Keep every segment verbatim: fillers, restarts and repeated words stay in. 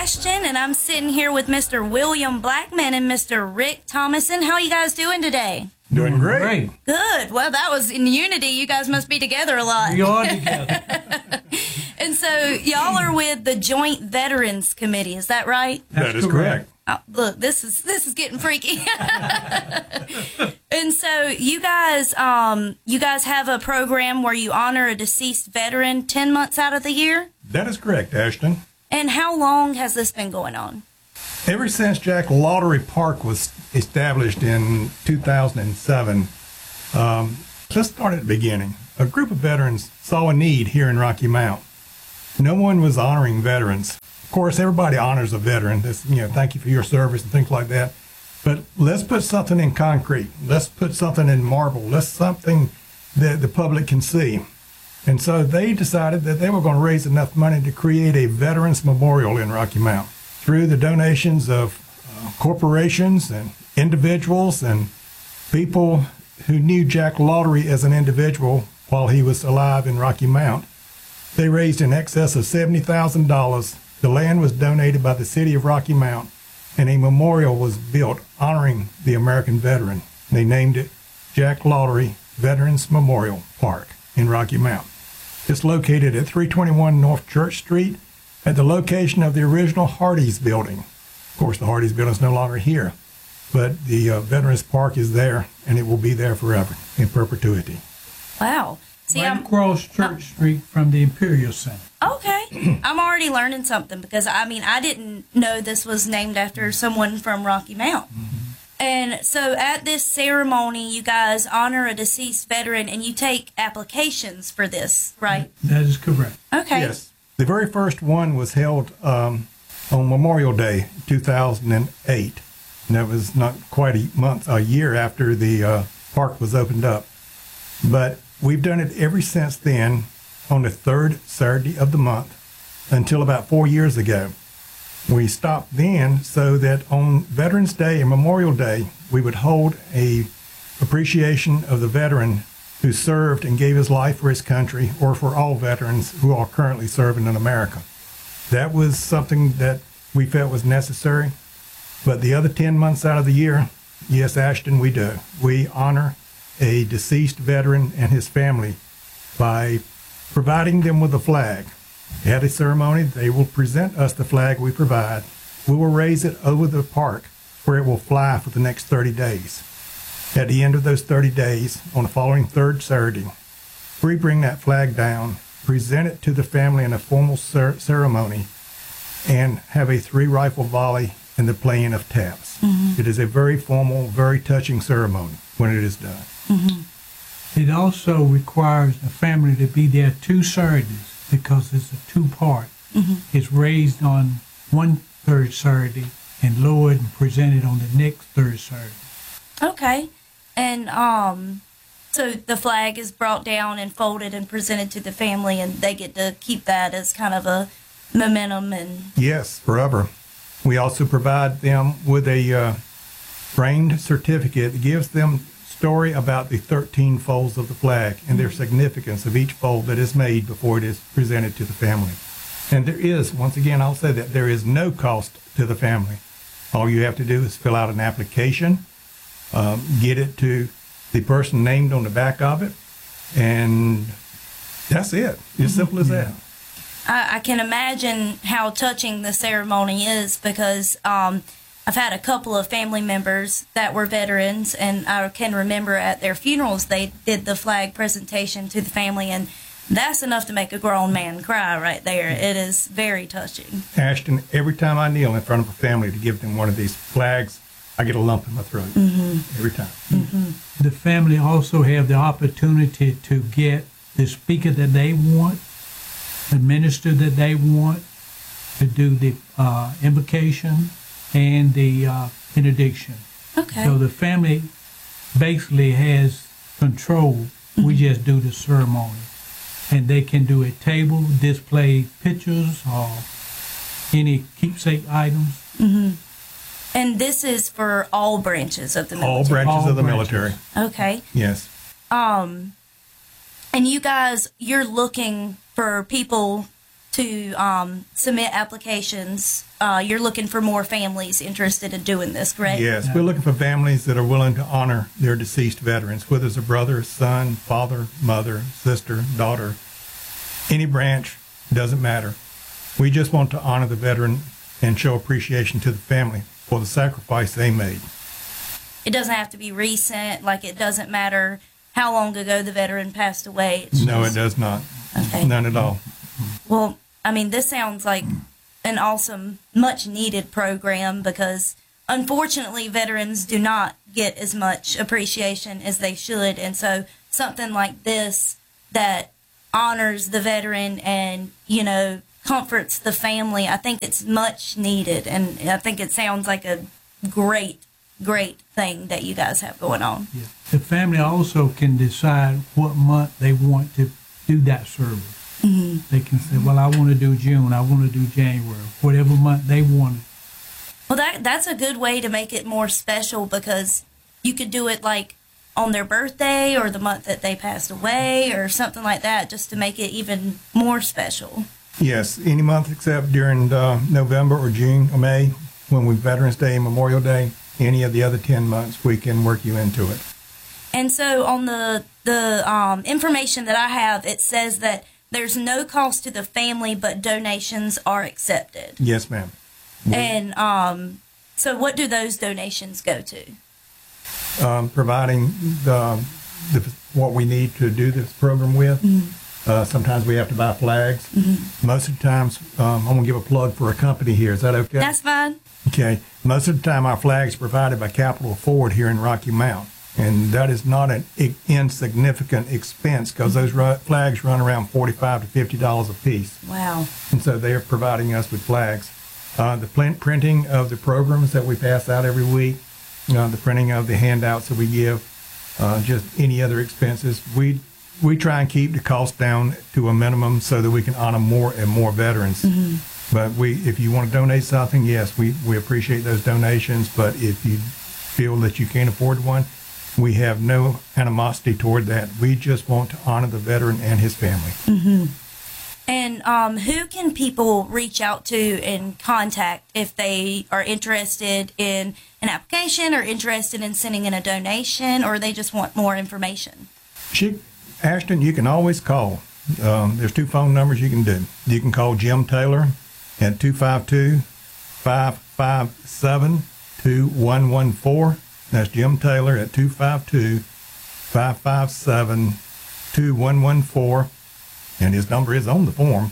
Ashton, and I'm sitting here with Mister William Blackman and Mister Rick Thomason. How are you guys doing today? Doing great. Good. Well, that was in unity. You guys must be together a lot. We are together. And so y'all are with the Joint Veterans Committee. Is that right? That's that is correct. correct. Oh, look, this is this is getting freaky. And so you guys, um, you guys have a program where you honor a deceased veteran ten months out of the year? That is correct, Ashton. And how long has this been going on? Ever since Jack Lottery Park was established in two thousand seven, um, let's start at the beginning. A group of veterans saw a need here in Rocky Mount. No one was honoring veterans. Of course, everybody honors a veteran. This, you know, thank you for your service and things like that. But let's put something in concrete. Let's put something in marble. Let's something that the public can see. And so they decided that they were going to raise enough money to create a Veterans Memorial in Rocky Mount through the donations of uh, corporations and individuals and people who knew Jack Lottery as an individual while he was alive in Rocky Mount. They raised in excess of seventy thousand dollars. The land was donated by the city of Rocky Mount, and a memorial was built honoring the American veteran. They named it Jack Lottery Veterans Memorial Park in Rocky Mount. It's located at three twenty-one North Church Street at the location of the original Hardee's building. Of course, the Hardee's building is no longer here, but the uh, Veterans Park is there, and it will be there forever in perpetuity. Wow. See, right I'm, across Church uh, Street from the Imperial Center. Okay. I'm already learning something because, I mean, I didn't know this was named after someone from Rocky Mount. Mm-hmm. And so at this ceremony, you guys honor a deceased veteran and you take applications for this, right? That is correct. Okay. Yes. The very first one was held um, on Memorial Day, two thousand eight. And that was not quite a month, a year after the uh, park was opened up. But we've done it ever since then on the third Saturday of the month until about four years ago. We stopped then so that on Veterans Day and Memorial Day, we would hold a appreciation of the veteran who served and gave his life for his country, or for all veterans who are currently serving in America. That was something that we felt was necessary. But the other ten months out of the year, yes, Ashton, we do. We honor a deceased veteran and his family by providing them with a flag. At a ceremony, they will present us the flag we provide. We will raise it over the park where it will fly for the next thirty days. At the end of those thirty days, on the following third Saturday, we bring that flag down, present it to the family in a formal cer- ceremony, and have a three-rifle volley and the playing of taps. Mm-hmm. It is a very formal, very touching ceremony when it is done. Mm-hmm. It also requires the family to be there two Saturdays because it's a two-part. Mm-hmm. It's raised on one third Saturday and lowered and presented on the next third Saturday. Okay. And um, so the flag is brought down and folded and presented to the family, and they get to keep that as kind of a momentum. And yes, forever. We also provide them with a uh, framed certificate that gives them story about the thirteen folds of the flag and their significance of each fold that is made before it is presented to the family. And there is, once again, I'll say that there is no cost to the family. All you have to do is fill out an application, um, get it to the person named on the back of it, and that's it. As simple as that. I, I can imagine how touching the ceremony is because um, I've had a couple of family members that were veterans, and I can remember at their funerals they did the flag presentation to the family, and that's enough to make a grown man cry right there. It is very touching. Ashton, every time I kneel in front of a family to give them one of these flags, I get a lump in my throat. Mm-hmm. Every time. Mm-hmm. The family also have the opportunity to get the speaker that they want, the minister that they want, to do the uh, invocation and the uh, benediction. Okay. So the family basically has control. Mm-hmm. We just do the ceremony. And they can do a table, display pictures, or any keepsake items. Mm-hmm. And this is for all branches of the military? All branches all of the branches. military. Okay. Yes. Um, and you guys, you're looking for people to um, submit applications. Uh, you're looking for more families interested in doing this, correct? Yes, we're looking for families that are willing to honor their deceased veterans, whether it's a brother, son, father, mother, sister, daughter, any branch, doesn't matter. We just want to honor the veteran and show appreciation to the family for the sacrifice they made. It doesn't have to be recent, like it doesn't matter how long ago the veteran passed away. It's No, it just- does not. Okay. None at all. Well, I mean, this sounds like an awesome, much needed program because unfortunately, veterans do not get as much appreciation as they should. And so, something like this that honors the veteran and, you know, comforts the family, I think it's much needed. And I think it sounds like a great, great thing that you guys have going on. Yeah. The family also can decide what month they want to do that service. Mm-hmm. They can say, well, I want to do June, I want to do January, whatever month they want. Well, that that's a good way to make it more special because you could do it like on their birthday or the month that they passed away or something like that, just to make it even more special. Yes, any month except during uh, November or June or May, when we Veterans Day and Memorial Day. Any of the other ten months, we can work you into it. And so on the the um, information that I have, it says that there's no cost to the family, but donations are accepted. Yes, ma'am. And um, so what do those donations go to? Um, providing the, the what we need to do this program with. Mm-hmm. Uh, sometimes we have to buy flags. Mm-hmm. Most of the times, um, I'm going to give a plug for a company here. Is that okay? That's fine. Okay. Most of the time, our flags are provided by Capital Ford here in Rocky Mount. And that is not an i- insignificant expense because those ru- flags run around forty-five to fifty dollars a piece. Wow. And so they are providing us with flags. Uh, the print- printing of the programs that we pass out every week, uh, the printing of the handouts that we give, uh, just any other expenses. We we try and keep the cost down to a minimum so that we can honor more and more veterans. Mm-hmm. But we, if you want to donate something, yes, we, we appreciate those donations. But if you feel that you can't afford one, we have no animosity toward that. We just want to honor the veteran and his family. Mm-hmm. And um, who can people reach out to and contact if they are interested in an application or interested in sending in a donation or they just want more information? She, Ashton, you can always call. Um, there's two phone numbers you can do. You can call Jim Taylor at two five two, five five seven, two one one four. That's Jim Taylor at two five two, five five seven, two one one four. And his number is on the form.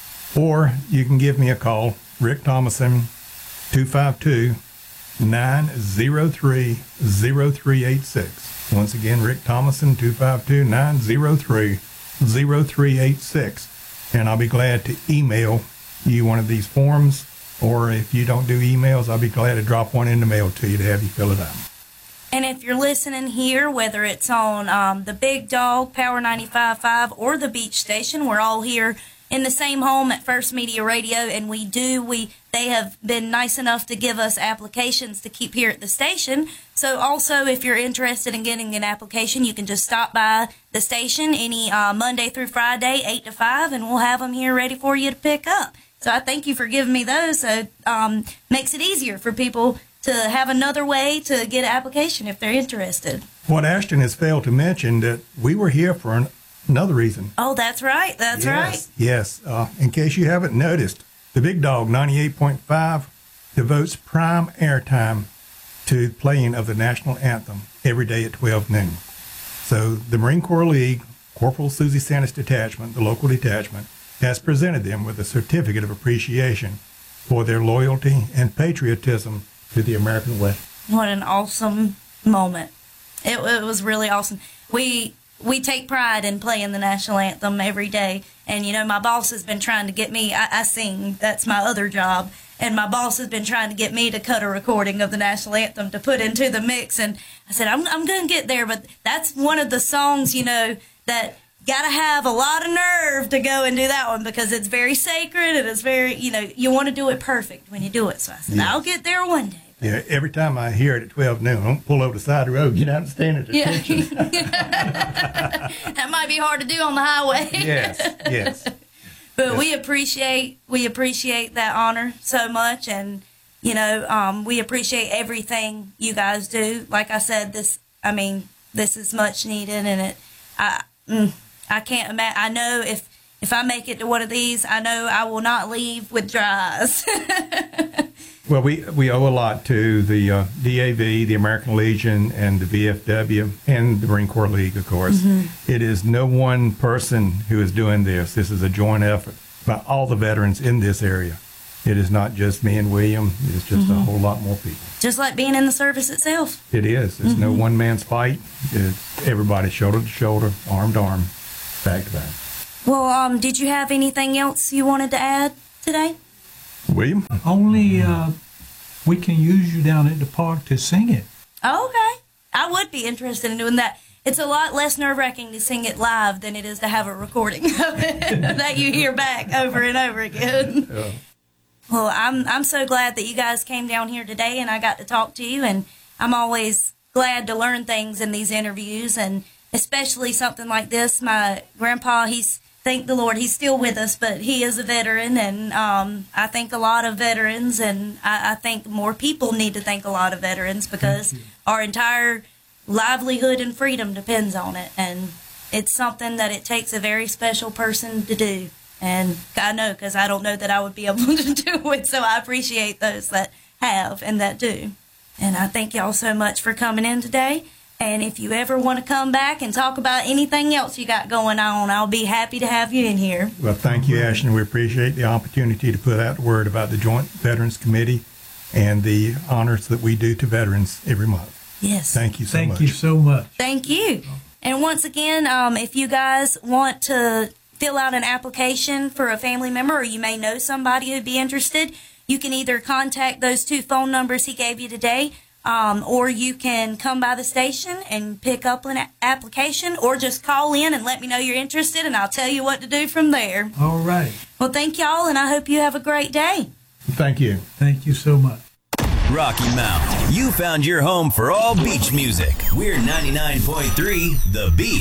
Or you can give me a call, Rick Thomason, two five two, nine zero three, zero three eight six. Once again, Rick Thomason, two five two, nine zero three, zero three eight six. And I'll be glad to email you one of these forms. Or if you don't do emails, I'll be glad to drop one in the mail to you to have you fill it out. And if you're listening here, whether it's on um, the Big Dog, Power ninety-five point five, or the Beach Station, we're all here in the same home at First Media Radio, and we do, we they have been nice enough to give us applications to keep here at the station. So also, if you're interested in getting an application, you can just stop by the station any uh, Monday through Friday, eight to five, and we'll have them here ready for you to pick up. So I thank you for giving me those. So um, makes it easier for people to have another way to get an application if they're interested. What Ashton has failed to mention that we were here for an, another reason. Oh, that's right. That's yes, right. Yes. Uh, in case you haven't noticed, the Big Dog ninety-eight point five devotes prime airtime to playing of the national anthem every day at twelve noon. So the Marine Corps League, Corporal Susie Santis Detachment, the local detachment, has presented them with a certificate of appreciation for their loyalty and patriotism to the American way. What an awesome moment. It, it was really awesome. We we take pride in playing the national anthem every day. And, you know, my boss has been trying to get me, I, I sing, that's my other job. And my boss has been trying to get me to cut a recording of the national anthem to put into the mix. And I said, I'm, I'm going to get there. But that's one of the songs, you know, that got to have a lot of nerve to go and do that one because it's very sacred and it's very, you know, you want to do it perfect when you do it. So I said, Yes. I'll get there one day. Yeah, every time I hear it at twelve noon, I don't pull over the side of the road, get out and stand at attention. Yeah. That might be hard to do on the highway. Yes, yes. But Yes. we appreciate we appreciate that honor so much, and you know, um, we appreciate everything you guys do. Like I said, this I mean, this is much needed, and it I mm, I can't imagine. I know if if I make it to one of these, I know I will not leave with dry eyes. Well, we, we owe a lot to the uh, D A V, the American Legion, and the V F W, and the Marine Corps League, of course. Mm-hmm. It is no one person who is doing this. This is a joint effort by all the veterans in this area. It is not just me and William. It's just mm-hmm. a whole lot more people. Just like being in the service itself. It is. It's mm-hmm. no one man's fight. It's everybody shoulder to shoulder, arm to arm, back to back. Well, um, did you have anything else you wanted to add today? William? Only uh, we can use you down at the park to sing it. Oh, okay. I would be interested in doing that. It's a lot less nerve-wracking to sing it live than it is to have a recording of it that you hear back over and over again. Yeah. Well, I'm I'm so glad that you guys came down here today and I got to talk to you, and I'm always glad to learn things in these interviews, and especially something like this. My grandpa, he's thank the Lord, he's still with us, but he is a veteran, and um, I thank a lot of veterans, and I, I think more people need to thank a lot of veterans because our entire livelihood and freedom depends on it, and it's something that it takes a very special person to do, and I know because I don't know that I would be able to do it, so I appreciate those that have and that do, and I thank y'all so much for coming in today. And if you ever want to come back and talk about anything else you got going on, I'll be happy to have you in here. Well, thank you, Ashton. We appreciate the opportunity to put out the word about the Joint Veterans Committee and the honors that we do to veterans every month. Yes. Thank you so Thank much. you so much. Thank you. And once again, um, if you guys want to fill out an application for a family member, or you may know somebody who'd be interested, you can either contact those two phone numbers he gave you today, Um, or you can come by the station and pick up an a- application, or just call in and let me know you're interested, and I'll tell you what to do from there. All right. Well, thank y'all, and I hope you have a great day. Thank you. Thank you so much. Rocky Mount, you found your home for all beach music. We're ninety-nine point three The Beach.